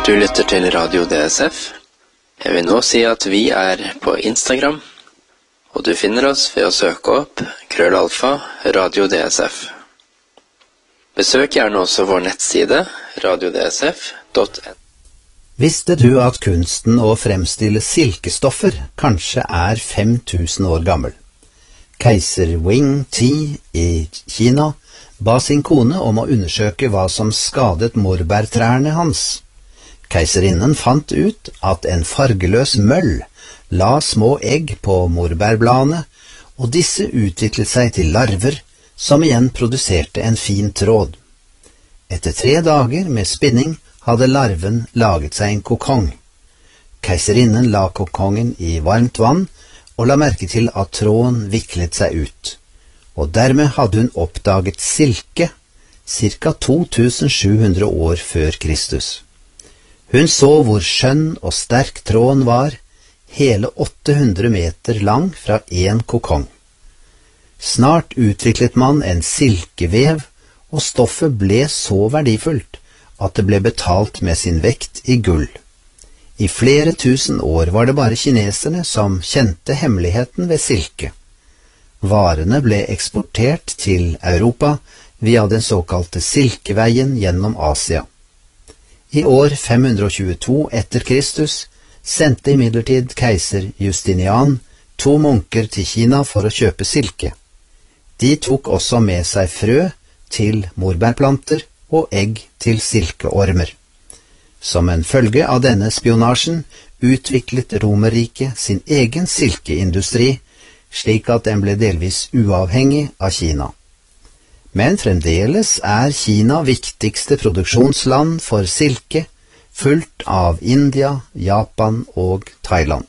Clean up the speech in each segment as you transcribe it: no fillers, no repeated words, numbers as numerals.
Du lytter til Radio DSF. Jeg vil nå si at vi på Instagram, og du finner oss ved å søke opp @Radio DSF. Besøk gjerne også vår nettside radiodsf.no. Visste du at kunsten å fremstille silkestoffer kanskje 5000 år gammel? Keiser Wing Ti i Kina ba sin kone om å undersøke hva som skadet morbærtrærne hans. Keiserinnen fant ut at en fargeløs møll la små egg på morbærbladene, og disse utviklet seg til larver, som igjen produserte en fin tråd. Etter 3 dager med spinning hadde larven laget seg en kokong. Keiserinnen la kokongen i varmt vann og la merke til at tråden viklet seg ut, og dermed hadde hun oppdaget silke, ca. 2700 år før Kristus. Hun så hvor skjønn og sterk tråden var, hele 800 meter lang fra en kokong. Snart utviklet man en silkevev, og stoffet ble så verdifullt at det ble betalt med sin vekt i gull. I flere tusen år var det bare kineserne som kjente hemmeligheten ved silke. Varene ble eksportert til Europa via den såkalte Silkeveien gjennom Asia. I år 522 etter Kristus sendte imidlertid keiser Justinian 2 munker til Kina for å kjøpe silke. De tok også med seg frø til morbærplanter og egg til silkeormer. Som en følge av denne spionasjen utviklet Romerriket sin egen silkeindustri, slik at den ble delvis uavhengig av Kina. Men fremdeles Kina viktigste produksjonsland for silke, fulgt av India, Japan og Thailand.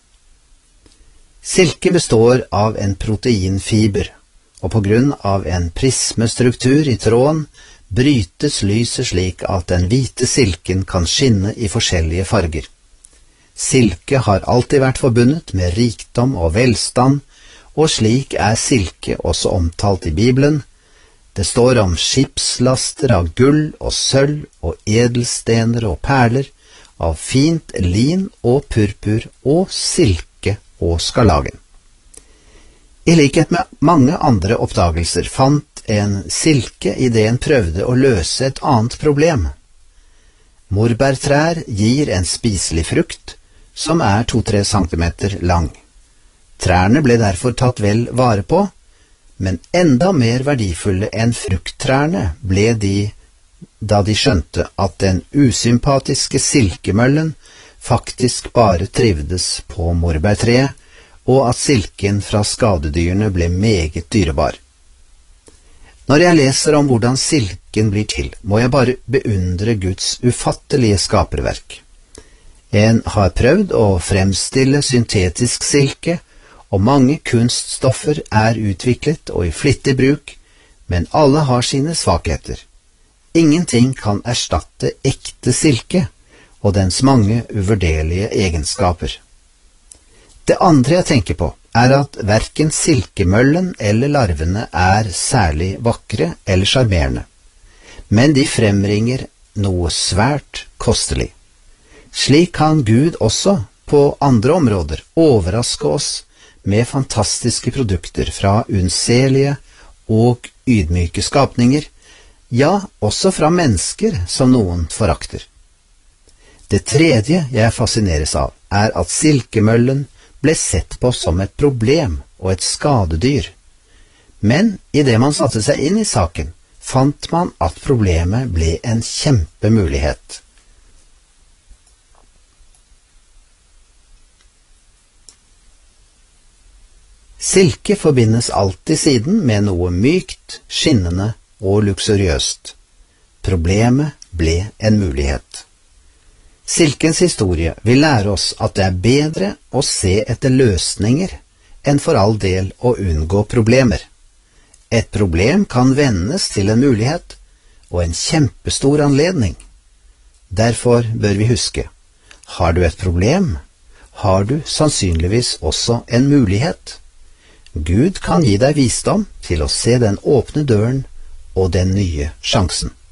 Silke består av en proteinfiber, og på grunn av en prismestruktur i tråden brytes lyset slik at den hvite silken kan skinne i forskjellige farger. Silke har alltid vært forbundet med rikdom og velstand, og slik silke også omtalt i Bibelen. Det står om skipslaster av gull og sølv og edelstener og perler, av fint lin og purpur og silke og skarlagen. I likhet med mange andre oppdagelser fant en silke i det en prøvde å løse et annet problem. Morbærtrær gir en spiselig frukt, som 2-3 centimeter lang. Trærne ble derfor tatt vel vare på, men enda mer verdifulle enn frukttrærne ble de da de skjønte at den usympatiske silkemøllen faktisk bare trivdes på morbærtreet, og at silken fra skadedyrene ble meget dyrebar. Når jeg leser om hvordan silken blir til, må jeg bare beundre Guds ufattelige skaperverk. En har prøvd å fremstille syntetisk silke, og mange kunststoffer utviklet og i flittig bruk, men alle har sine svakheter. Ingenting kan erstatte ekte silke og dens mange uvurderlige egenskaper. Det andre jeg tenker på at hverken silkemøllen eller larvene særlig vakre eller sjarmerende, men de fremringer noe svært kostelig. Slik kan Gud også på andre områder overraske oss med fantastiske produkter fra unnselige og ydmyke skapninger, ja, også fra mennesker som noen forakter. Det tredje jeg fascineres av at silkemøllen ble sett på som et problem og et skadedyr. Men i det man satte seg inn i saken, fant man at problemet ble en kjempemulighet. Silke forbindes alltid siden med noe mykt, skinnende og luksuriøst. Problemet ble en mulighet. Silkens historie vil lære oss at det bedre å se etter løsninger enn for all del å unngå problemer. Et problem kan vendes til en mulighet og en kjempestor anledning. Derfor bør vi huske, har du et problem, har du sannsynligvis også en mulighet. Gud kan gi deg visdom til å se den åpne døren og den nye sjansen.